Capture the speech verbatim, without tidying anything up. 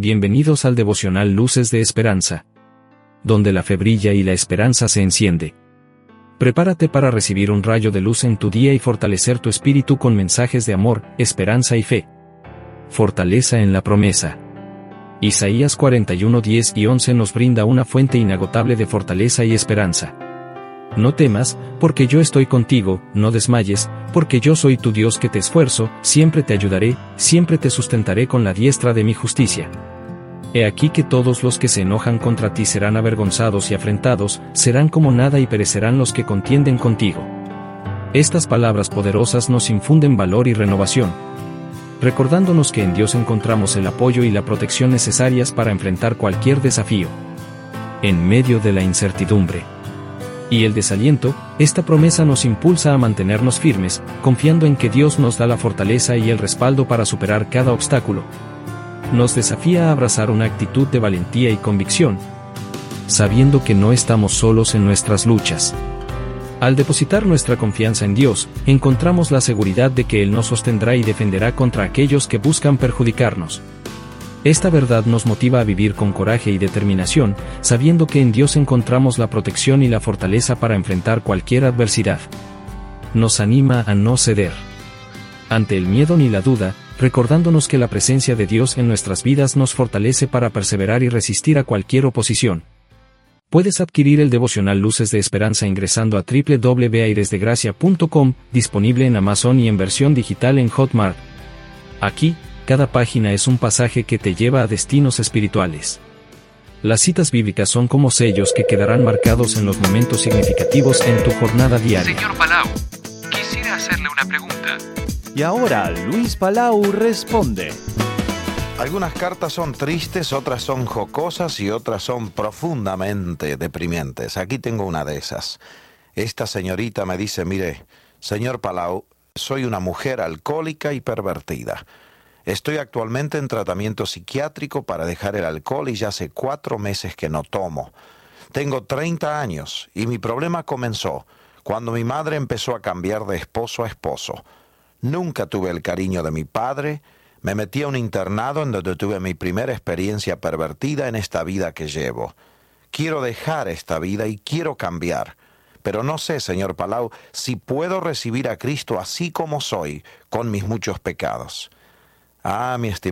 Bienvenidos al devocional Luces de Esperanza, donde la fe brilla y la esperanza se enciende. Prepárate para recibir un rayo de luz en tu día y fortalecer tu espíritu con mensajes de amor, esperanza y fe. Fortaleza en la promesa. Isaías cuarenta y uno, diez y once nos brinda una fuente inagotable de fortaleza y esperanza. No temas, porque yo estoy contigo, no desmayes, porque yo soy tu Dios que te esfuerzo, siempre te ayudaré, siempre te sustentaré con la diestra de mi justicia. He aquí que todos los que se enojan contra ti serán avergonzados y afrentados, serán como nada y perecerán los que contienden contigo. Estas palabras poderosas nos infunden valor y renovación, recordándonos que en Dios encontramos el apoyo y la protección necesarias para enfrentar cualquier desafío. En medio de la incertidumbre y el desaliento, esta promesa nos impulsa a mantenernos firmes, confiando en que Dios nos da la fortaleza y el respaldo para superar cada obstáculo. Nos desafía a abrazar una actitud de valentía y convicción, sabiendo que no estamos solos en nuestras luchas. Al depositar nuestra confianza en Dios, encontramos la seguridad de que Él nos sostendrá y defenderá contra aquellos que buscan perjudicarnos. Esta verdad nos motiva a vivir con coraje y determinación, sabiendo que en Dios encontramos la protección y la fortaleza para enfrentar cualquier adversidad. Nos anima a no ceder ante el miedo ni la duda, recordándonos que la presencia de Dios en nuestras vidas nos fortalece para perseverar y resistir a cualquier oposición. Puedes adquirir el devocional Luces de Esperanza ingresando a doble u doble u doble u punto aires de gracia punto com, disponible en Amazon y en versión digital en Hotmart. Aquí, cada página es un pasaje que te lleva a destinos espirituales. Las citas bíblicas son como sellos que quedarán marcados en los momentos significativos en tu jornada diaria. Señor Palau, quisiera hacerle una pregunta. Y ahora Luis Palau responde. Algunas cartas son tristes, otras son jocosas y otras son profundamente deprimentes. Aquí tengo una de esas. Esta señorita me dice, mire, señor Palau, soy una mujer alcohólica y pervertida. Estoy actualmente en tratamiento psiquiátrico para dejar el alcohol y ya hace cuatro meses que no tomo. Tengo treinta años y mi problema comenzó cuando mi madre empezó a cambiar de esposo a esposo. Nunca tuve el cariño de mi padre, me metí a un internado en donde tuve mi primera experiencia pervertida en esta vida que llevo. Quiero dejar esta vida y quiero cambiar, pero no sé, señor Palau, si puedo recibir a Cristo así como soy, con mis muchos pecados. Ah, mi estimado